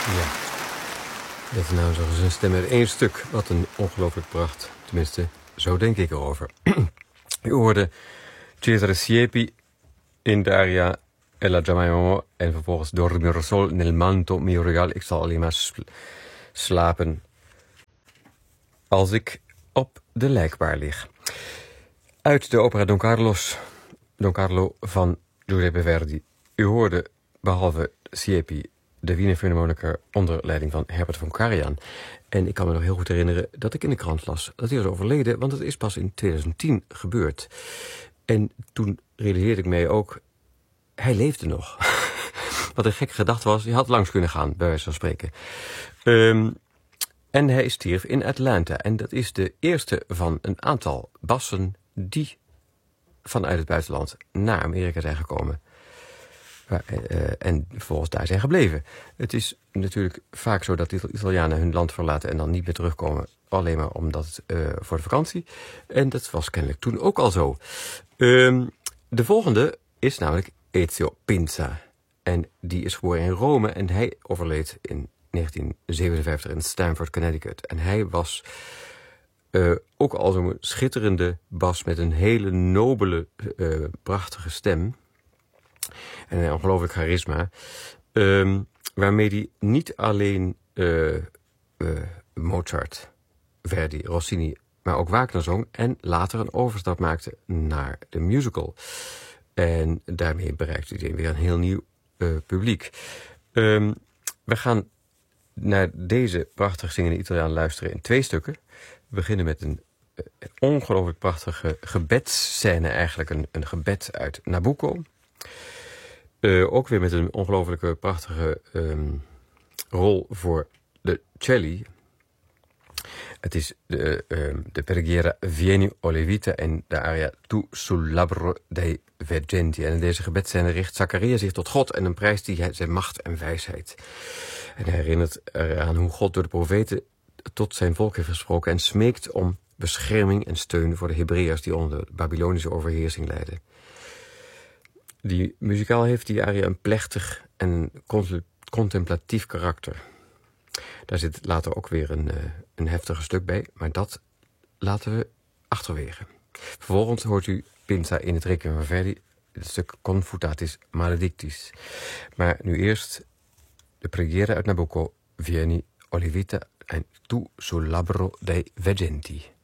Ja, dat is nou zo zijn stem uit één stuk. Wat een ongelooflijk pracht. Tenminste, zo denk ik erover. U hoorde Cesare Siepi in de aria Ella Giamaio en vervolgens Dormir sol nel manto mio regal. Ik zal alleen maar slapen als ik op de lijkbaar lig. Uit de opera Don Carlo van Giuseppe Verdi. U hoorde, behalve Siepi, de Wiener Philharmoniker onder leiding van Herbert von Karajan. En ik kan me nog heel goed herinneren dat ik in de krant las dat hij was overleden, want het is pas in 2010 gebeurd. En toen realiseerde ik mij ook, hij leefde nog. Wat een gekke gedachte was, hij had langs kunnen gaan, bij wijze van spreken. En hij stierf in Atlanta. En dat is de eerste van een aantal bassen die vanuit het buitenland naar Amerika zijn gekomen. En vervolgens daar zijn gebleven. Het is natuurlijk vaak zo dat Italianen hun land verlaten en dan niet meer terugkomen. Alleen maar omdat voor de vakantie. En dat was kennelijk toen ook al zo. De volgende is namelijk Ezio Pinza. En die is geboren in Rome en hij overleed in 1957 in Stamford, Connecticut. En hij was ook al zo'n schitterende bas met een hele nobele, prachtige stem. En een ongelooflijk charisma. Waarmee hij niet alleen Mozart, Verdi, Rossini, maar ook Wagner zong. En later een overstap maakte naar de musical. En daarmee bereikte hij weer een heel nieuw publiek. We gaan naar deze prachtig zingende Italiaan luisteren in 2 stukken. We beginnen met een ongelooflijk prachtige gebedsscène. Eigenlijk een gebed uit Nabucco. Ook weer met een ongelooflijke prachtige rol voor de celli. Het is de preghiera Vieni o le vita en de aria Tu sul labbro dei veggenti. En in deze gebedsscène richt Zaccaria zich tot God en dan prijst hij zijn macht en wijsheid. En hij herinnert eraan hoe God door de profeten tot zijn volk heeft gesproken en smeekt om bescherming en steun voor de Hebreeërs die onder de Babylonische overheersing lijden. Die muzikaal heeft die aria een plechtig en contemplatief karakter. Daar zit later ook weer een heftige stuk bij, maar dat laten we achterwege. Vervolgens hoort u Pinza in het Requiem van Verdi, het stuk Confutatis Maledictis. Maar nu eerst de preghiera uit Nabucco, Vieni o le vita en Tu sul labbro dei veggenti.